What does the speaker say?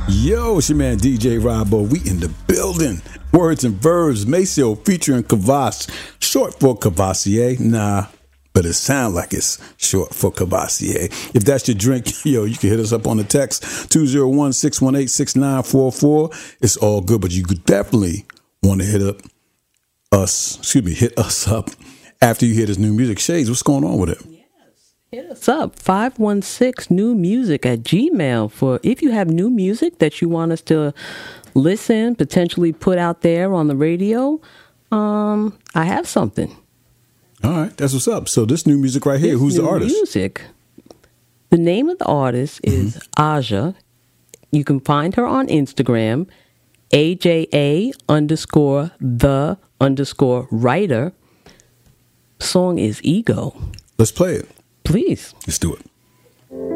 Yo, it's your man DJ Robbo. We in the building. Words and Verbs, Maceo featuring Kavass, short for Cavassier. Nah, but it sounds like it's short for Cavassier. If that's your drink, yo, you can hit us up on the text 201-618-6944. It's all good, but you could definitely want to hit us up after you hear this new music. Shades, what's going on with it? Hit us up, 516newmusic@gmail for if you have new music that you want us to listen, potentially put out there on the radio. I have something. All right, that's what's up. So this new music right here, who's the artist? Music. The name of the artist is Aja. You can find her on Instagram, AJA_the_writer. Song is Ego. Let's play it. Please. Let's do it.